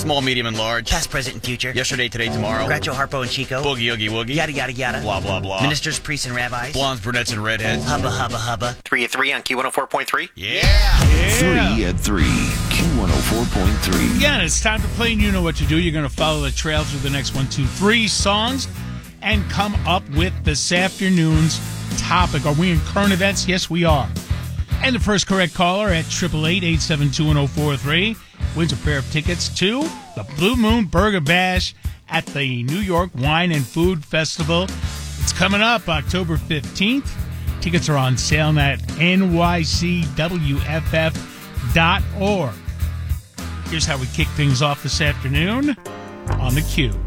Small, medium, and large. Past, present, and future. Yesterday, today, tomorrow. Groucho, Harpo, and Chico. Boogie, oogie, woogie. Yada, yada, yada. Blah, blah, blah. Ministers, priests, and rabbis. Blondes, brunettes, and redheads. Hubba, hubba, hubba. 3 at 3 on Q104.3. Yeah! 3 at 3, Q104.3. Again, it's time to play, and you know what to do. You're going to follow the trails for the next 1, 2, 3 songs and come up with this afternoon's topic. Are we in current events? Yes, we are. And the first correct caller at 888-872-1043 wins a pair of tickets to the Blue Moon Burger Bash at the New York Wine and Food Festival. It's coming up October 15th. Tickets are on sale at nycwff.org. Here's how we kick things off this afternoon on the Q.